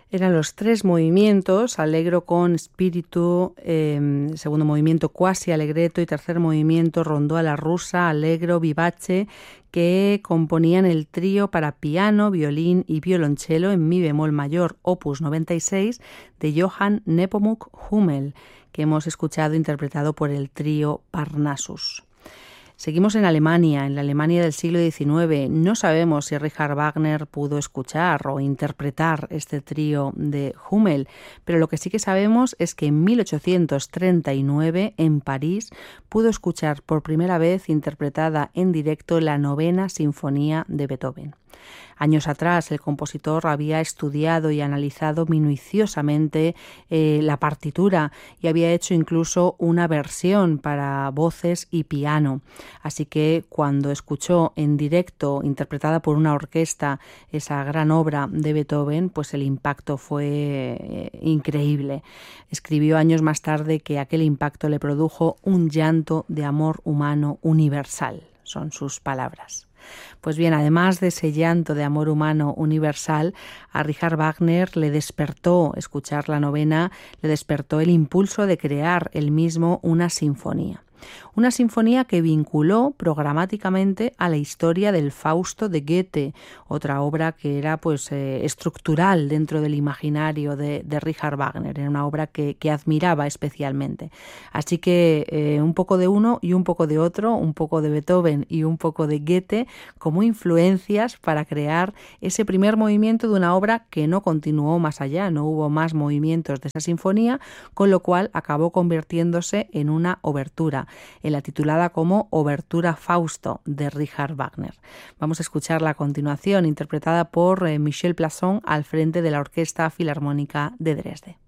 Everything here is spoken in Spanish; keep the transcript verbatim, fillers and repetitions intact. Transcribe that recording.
Eran los tres movimientos, allegro con spirito, eh, segundo movimiento quasi allegretto y tercer movimiento rondó a la rusa, allegro, vivace, que componían el trío para piano, violín y violonchelo en mi bemol mayor, opus noventa y seis, de Johann Nepomuk Hummel, que hemos escuchado interpretado por el trío Parnassus. Seguimos en Alemania, en la Alemania del siglo diecinueve. No sabemos si Richard Wagner pudo escuchar o interpretar este trío de Hummel, pero lo que sí que sabemos es que en mil ochocientos treinta y nueve, en París, pudo escuchar por primera vez interpretada en directo la novena sinfonía de Beethoven. Años atrás, el compositor había estudiado y analizado minuciosamente eh, la partitura y había hecho incluso una versión para voces y piano. Así que cuando escuchó en directo, interpretada por una orquesta, esa gran obra de Beethoven, pues el impacto fue eh, increíble. Escribió años más tarde que aquel impacto le produjo un llanto de amor humano universal. Son sus palabras. Pues bien, además de ese llanto de amor humano universal, a Richard Wagner le despertó, escuchar la novena, le despertó el impulso de crear él mismo una sinfonía. Una sinfonía que vinculó programáticamente a la historia del Fausto de Goethe, otra obra que era pues eh, estructural dentro del imaginario de, de Richard Wagner, era una obra que, que admiraba especialmente. Así que eh, un poco de uno y un poco de otro, un poco de Beethoven y un poco de Goethe como influencias para crear ese primer movimiento de una obra que no continuó más allá, no hubo más movimientos de esa sinfonía, con lo cual acabó convirtiéndose en una obertura, en la titulada como Obertura Fausto de Richard Wagner. Vamos a escucharla a continuación, interpretada por eh, Michel Plasson al frente de la Orquesta Filarmónica de Dresde.